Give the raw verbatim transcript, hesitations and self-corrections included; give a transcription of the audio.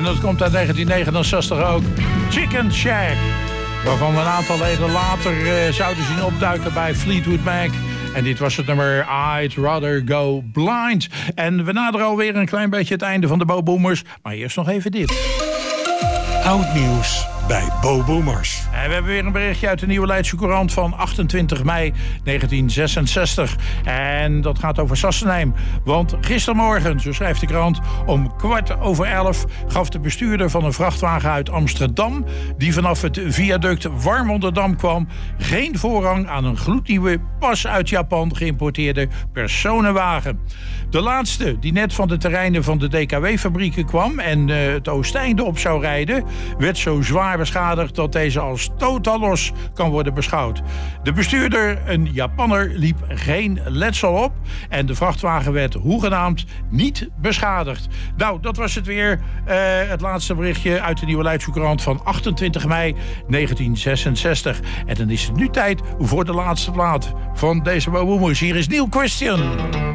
En dat komt uit negentien negenenzestig ook. Chicken Shack. Waarvan we een aantal leden later uh, zouden zien opduiken bij Fleetwood Mac. En dit was het nummer I'd Rather Go Blind. En we naderen alweer een klein beetje het einde van de Bo Boomers. Maar eerst nog even dit. Oud nieuws bij Bo Boomers. En we hebben weer een berichtje uit de Nieuwe Leidse Courant van achtentwintig mei negentien zesenzestig. En dat gaat over Sassenheim. Want gistermorgen, zo schrijft de krant, om kwart over elf gaf de bestuurder van een vrachtwagen uit Amsterdam, die vanaf het viaduct Warmonderdam kwam, geen voorrang aan een gloednieuwe, pas uit Japan geïmporteerde personenwagen. De laatste, die net van de terreinen van de D K W-fabrieken kwam en uh, het Oosteinde op zou rijden, werd zo zwaar beschadigd dat deze als totaal los kan worden beschouwd. De bestuurder, een Japanner, liep geen letsel op en de vrachtwagen werd hoegenaamd niet beschadigd. Nou, dat was het weer. Uh, het laatste berichtje uit de Nieuwe Leidse Courant van achtentwintig mei negentien zesenzestig. En dan is het nu tijd voor de laatste plaat van deze Bo Boomers. Hier is Neil Christian.